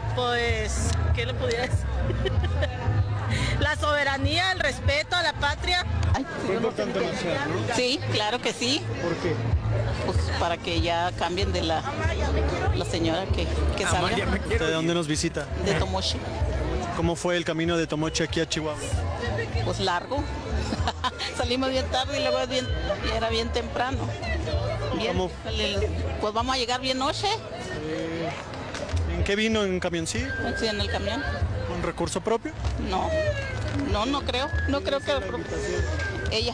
Pues, ¿qué le pudiera decir? La soberanía, el respeto a la patria. Ay, Fue importante marchar, ¿no? sí, claro que sí. ¿Por qué? Pues para que ya cambien de la señora que salga ¿Usted de dónde nos visita? de Tomoshi. ¿Cómo fue el camino de Tomochi aquí a Chihuahua? Pues largo. Salimos bien tarde y luego y era bien temprano. Bien, ¿Cómo? pues vamos a llegar bien noche. ¿En qué vino? ¿En camioncito? Sí, en el camión. ¿Con recurso propio? No, no creo. No creo que ella.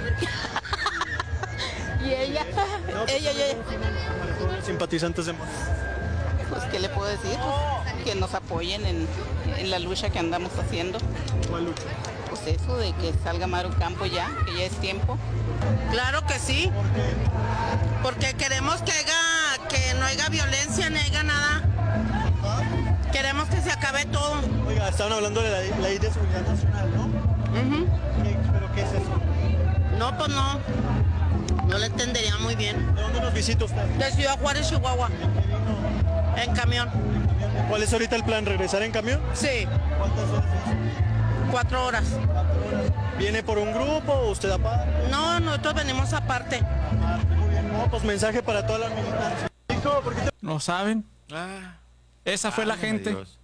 Y ella. Ella. Simpatizantes de Morena. Pues, ¿qué le puedo decir? Pues, que nos apoyen en la lucha que andamos haciendo. ¿Cuál lucha? Pues eso de que salga Maru Campo ya, que ya es tiempo. Claro que sí. Porque queremos que no haya violencia, ni haya nada. Queremos que se acabe todo. Oiga, estaban hablando de la ley de seguridad nacional, ¿no? Uh-huh. ¿Pero qué es eso? No, pues no. No lo entendería muy bien. ¿De dónde nos visita usted? De Ciudad Juárez, Chihuahua. En camión. ¿Cuál es ahorita el plan? ¿Regresar en camión? Sí, ¿Cuántas horas es? 4 horas. ¿Viene por un grupo o usted aparte? No, nosotros venimos aparte. Muy bien. No, pues mensaje para toda la militancia. Chico, ¿por qué te... ¿No saben? Ah, Esa fue la válgame gente. Dios.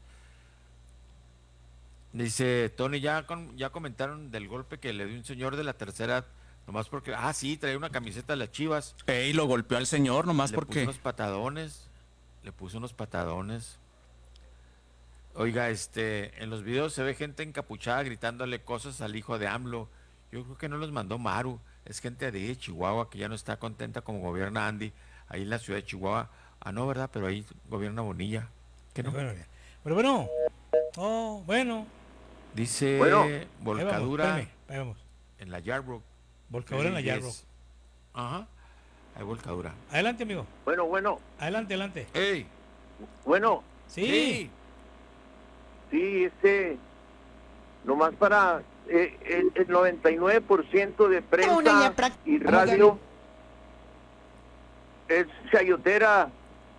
Dice Tony, ya comentaron del golpe que le dio un señor de la tercera edad, nomás porque, sí, traía una camiseta de las Chivas. Ey, lo golpeó al señor nomás Le porque... puso unos patadones. Oiga, en los videos se ve gente encapuchada gritándole cosas al hijo de AMLO. Yo creo que no los mandó Maru, es gente de Chihuahua que ya no está contenta como gobierna Andy, ahí en la ciudad de Chihuahua. No, ¿verdad? Pero ahí gobierna Bonilla. ¿Qué no? Bueno, pero bueno. Oh, bueno. Dice volcadura Ahí vamos. en la Yarbrough. Volcadura en la Yarbrough. Ajá, hay volcadura. Adelante, amigo. Bueno. Adelante. ¡Ey! Bueno, Sí. sí, nomás para el 99% de prensa y radio es chayotera.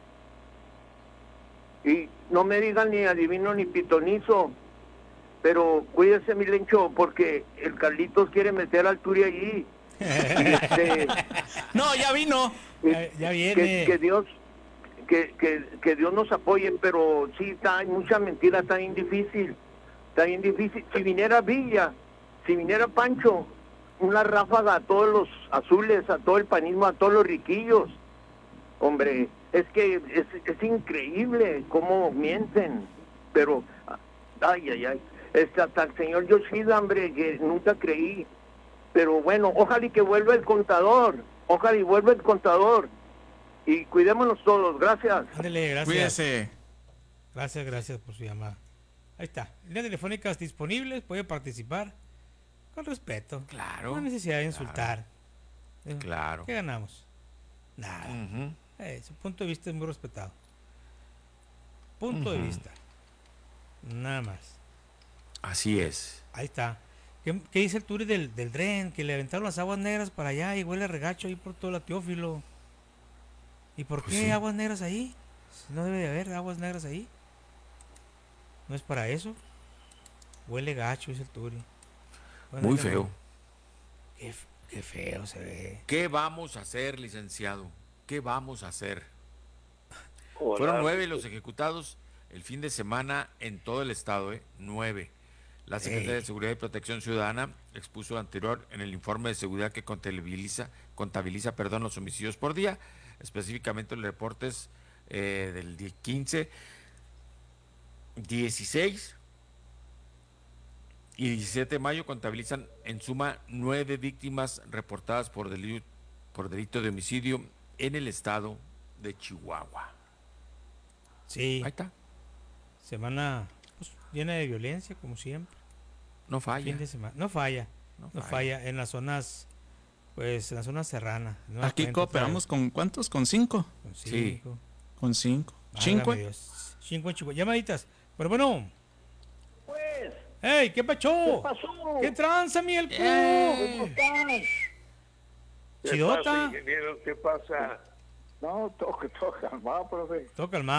Y no me digan ni adivino ni pitonizo, pero cuídese, mi Lencho, porque el Carlitos quiere meter al Turi allí. No, ya vino. Ya viene. Que Dios nos apoye, pero sí, hay mucha mentira, está bien difícil. Si viniera Villa, si viniera Pancho, una ráfaga a todos los azules, a todo el panismo, a todos los riquillos. Hombre, es que es increíble cómo mienten, pero, ay, hasta el señor Yoshida, hombre, que nunca creí. Pero bueno, ojalá y que vuelva el contador, y cuidémonos todos, gracias. Ándele, gracias. Cuídese. Gracias por su llamada. Ahí está, líneas telefónicas disponibles, puede participar con respeto. Claro. No hay necesidad de insultar. Claro. ¿Qué ganamos? Nada. Su punto de vista es muy respetado. Punto de vista. Nada más. Así es. Ahí está. ¿Qué dice el Turi del dren? Que le aventaron las aguas negras para allá y huele a regacho ahí por todo la Teófilo. ¿Y por Pues qué sí. aguas negras ahí? No debe de haber aguas negras ahí. ¿No es para eso? Huele gacho, dice el Turi. Bueno, Muy feo. Qué feo se ve. ¿Qué vamos a hacer, licenciado? ¿Qué vamos a hacer? Hola. Fueron 9 los ejecutados el fin de semana en todo el estado, 9. La Secretaría de Seguridad y Protección Ciudadana expuso lo anterior en el informe de seguridad que contabiliza los homicidios por día, específicamente los reportes del día 15, 16 y 17 de mayo contabilizan en suma 9 víctimas reportadas por delito de homicidio en el estado de Chihuahua. Sí. Ahí está. Semana pues, llena de violencia, como siempre. No falla. Fin de semana. No falla. En las zonas, pues en la zona serrana. Aquí cooperamos con ¿cuántos? ¿Con 5? Con 5. Sí. Con 5. Válgame 5. Dios. 5 en Chihuahua. Llamaditas. Pero bueno. Pues, ¡Ey! ¿Qué pacho? ¿qué pasó? ¿Qué tranza, mi el ¿Cómo estás? Chidota. ¿Qué pasa, ingeniero? ¿Qué pasa? No, toca, va, profe. Toca el